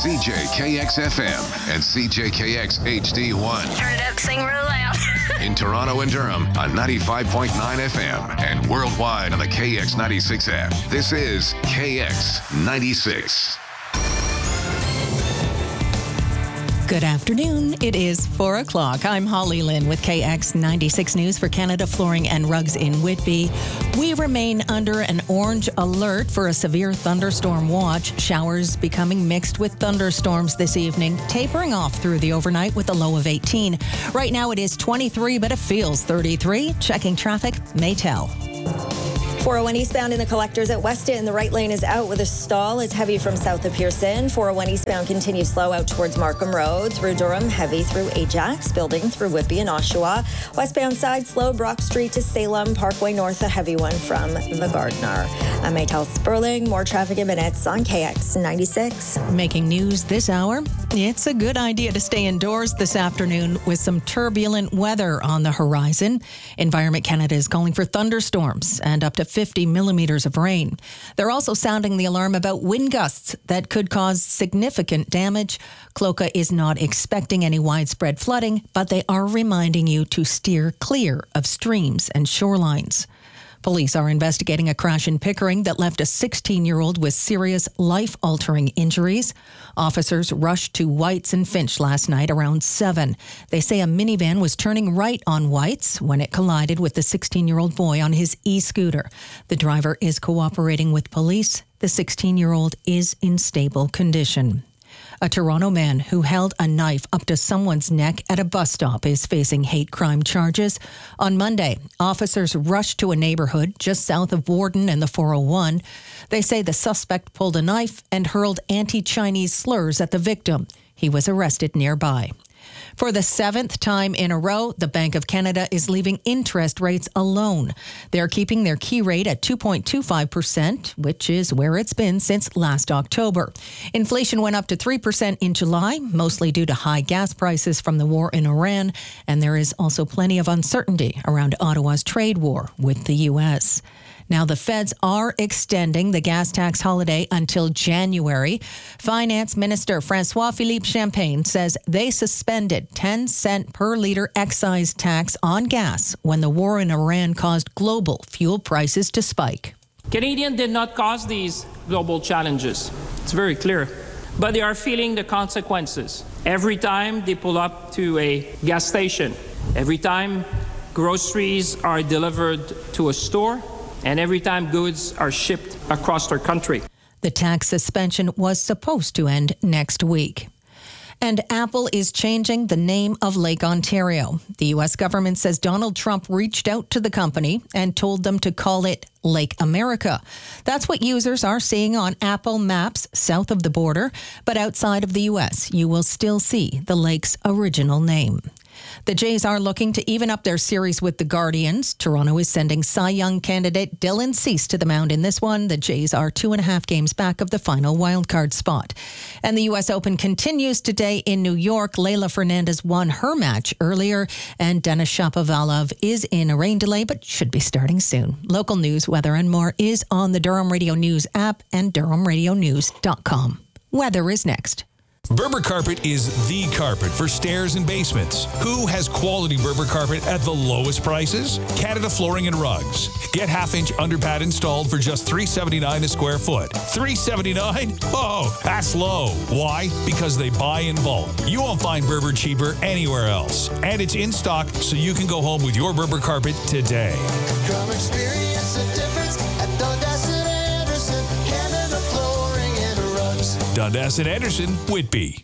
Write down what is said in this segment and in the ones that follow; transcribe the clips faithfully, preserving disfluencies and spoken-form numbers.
C J K X F M and C J K X H D one. Turn it up, sing real loud. In Toronto and Durham on ninety-five point nine F M and worldwide on the K X ninety-six app. This is K X ninety-six. Good afternoon. It is four o'clock. I'm Holly Lynn with K X ninety-six News for Canada Flooring and Rugs in Whitby. We remain under an orange alert for a severe thunderstorm watch. Showers becoming mixed with thunderstorms this evening, tapering off through the overnight with a low of eighteen. Right now it is twenty-three, but it feels thirty-three. Checking traffic, Maytel. four oh one eastbound in the collectors at Weston. The right lane is out with a stall. It's heavy from south of Pearson. four oh one eastbound continues slow out towards Markham Road. Through Durham, heavy through Ajax. Building through Whitby and Oshawa. Westbound side slow, Brock Street to Salem. Parkway North, a heavy one from the Gardner. I'm Maytel Sperling. More traffic in minutes on K X ninety-six. Making news this hour. It's a good idea to stay indoors this afternoon with some turbulent weather on the horizon. Environment Canada is calling for thunderstorms and up to fifty millimeters of rain. They're also sounding the alarm about wind gusts that could cause significant damage. Cloca is not expecting any widespread flooding, but they are reminding you to steer clear of streams and shorelines. Police are investigating a crash in Pickering that left a sixteen-year-old with serious life-altering injuries. Officers rushed to Whites and Finch last night around seven. They say a minivan was turning right on Whites when it collided with the sixteen-year-old boy on his e-scooter. The driver is cooperating with police. The sixteen-year-old is in stable condition. A Toronto man who held a knife up to someone's neck at a bus stop is facing hate crime charges. On Monday, officers rushed to a neighborhood just south of Warden and the four oh one. They say the suspect pulled a knife and hurled anti-Chinese slurs at the victim. He was arrested nearby. For the seventh time in a row, the Bank of Canada is leaving interest rates alone. They're keeping their key rate at two point two five percent, which is where it's been since last October. Inflation went up to three percent in July, mostly due to high gas prices from the war in Iran, and there is also plenty of uncertainty around Ottawa's trade war with the U S. Now, the feds are extending the gas tax holiday until January. Finance Minister François-Philippe Champagne says they suspended ten cent per litre excise tax on gas when the war in Iran caused global fuel prices to spike. Canadians did not cause these global challenges. It's very clear. But they are feeling the consequences. Every time they pull up to a gas station, every time groceries are delivered to a store, and every time goods are shipped across our country. The tax suspension was supposed to end next week. And Apple is changing the name of Lake Ontario. The U S government says Donald Trump reached out to the company and told them to call it Lake America. That's what users are seeing on Apple Maps south of the border. But outside of the U S, you will still see the lake's original name. The Jays are looking to even up their series with the Guardians. Toronto is sending Cy Young candidate Dylan Cease to the mound in this one. The Jays are two and a half games back of the final wildcard spot. And the U S Open continues today in New York. Leylah Fernandez won her match earlier, and Denis Shapovalov is in a rain delay, but should be starting soon. Local news, weather, and more is on the Durham Radio News app and durham radio news dot com. Weather is next. Berber Carpet is the carpet for stairs and basements. Who has quality Berber carpet at the lowest prices? Canada Flooring and Rugs. Get half-inch underpad installed for just three seventy-nine a square foot. three seventy-nine? Oh, that's low. Why? Because they buy in bulk. You won't find Berber cheaper anywhere else. And it's in stock, so you can go home with your Berber carpet today. Come experience the difference at Dundas and Anderson. Canada Flooring and Rugs. Dundas and Anderson, Whitby.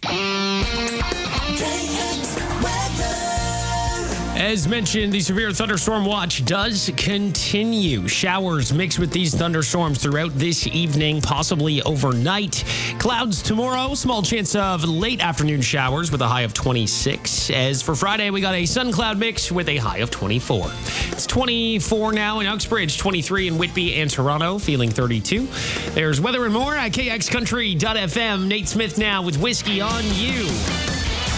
As mentioned, the severe thunderstorm watch does continue. Showers mixed with these thunderstorms throughout this evening, possibly overnight. Clouds tomorrow, small chance of late afternoon showers with a high of twenty-six. As for Friday, we got a sun cloud mix with a high of twenty-four. It's twenty-four now in Uxbridge, twenty-three in Whitby and Toronto, feeling thirty-two. There's weather and more at K X Country dot F M. Nate Smith now with Whiskey on You.